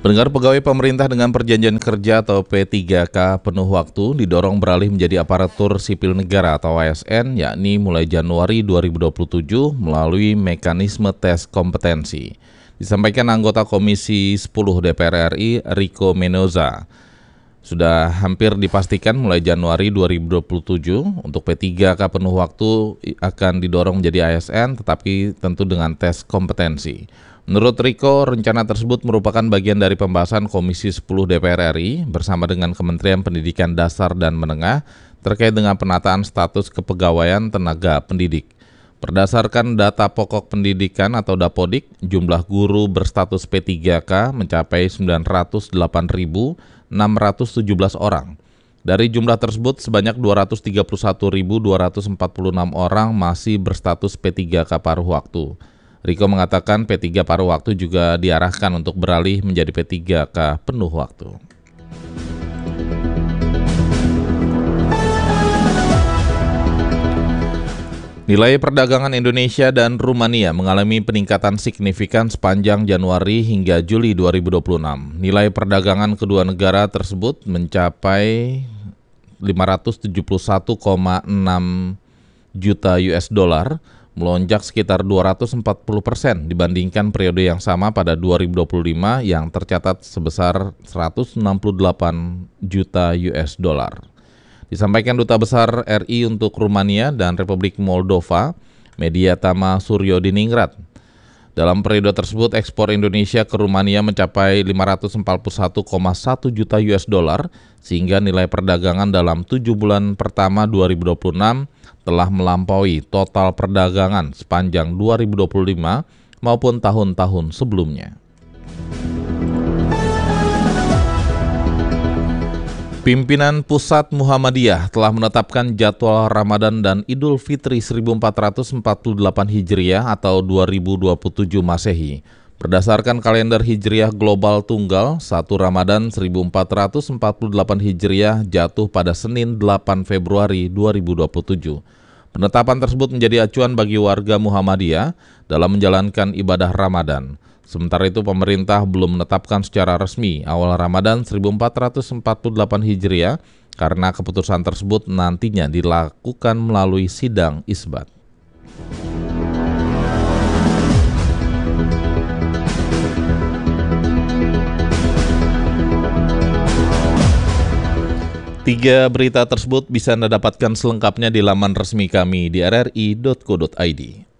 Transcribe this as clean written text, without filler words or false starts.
Pendengar, pegawai pemerintah dengan perjanjian kerja atau P3K penuh waktu didorong beralih menjadi aparatur sipil negara atau ASN, yakni mulai Januari 2027 melalui mekanisme tes kompetensi. Disampaikan anggota Komisi 10 DPR RI, Rico Mendoza. Sudah hampir dipastikan mulai Januari 2027 untuk P3K penuh waktu akan didorong menjadi ASN, tetapi tentu dengan tes kompetensi. Menurut Rico, rencana tersebut merupakan bagian dari pembahasan Komisi 10 DPR RI bersama dengan Kementerian Pendidikan Dasar dan Menengah terkait dengan penataan status kepegawaian tenaga pendidik. Berdasarkan data pokok pendidikan atau Dapodik, jumlah guru berstatus P3K mencapai 908.617 orang. Dari jumlah tersebut, sebanyak 231.246 orang masih berstatus P3K paruh waktu. Rico mengatakan P3 paruh waktu juga diarahkan untuk beralih menjadi P3K penuh waktu. Nilai perdagangan Indonesia dan Rumania mengalami peningkatan signifikan sepanjang Januari hingga Juli 2026. Nilai perdagangan kedua negara tersebut mencapai 571,6 juta US dollar, melonjak sekitar 240% dibandingkan periode yang sama pada 2025 yang tercatat sebesar 168 juta US dollar. Disampaikan Duta Besar RI untuk Rumania dan Republik Moldova, Mediatama Suryodiningrat. Dalam periode tersebut, ekspor Indonesia ke Rumania mencapai 541,1 juta US dollar, sehingga nilai perdagangan dalam 7 bulan pertama 2026 telah melampaui total perdagangan sepanjang 2025 maupun tahun-tahun sebelumnya. Pimpinan Pusat Muhammadiyah telah menetapkan jadwal Ramadan dan Idul Fitri 1448 Hijriah atau 2027 Masehi. Berdasarkan kalender Hijriah Global Tunggal, 1 Ramadan 1448 Hijriah jatuh pada Senin 8 Februari 2027. Penetapan tersebut menjadi acuan bagi warga Muhammadiyah dalam menjalankan ibadah Ramadan. Sementara itu, pemerintah belum menetapkan secara resmi awal Ramadan 1448 Hijriah karena keputusan tersebut nantinya dilakukan melalui sidang isbat. Tiga berita tersebut bisa Anda dapatkan selengkapnya di laman resmi kami di rri.co.id.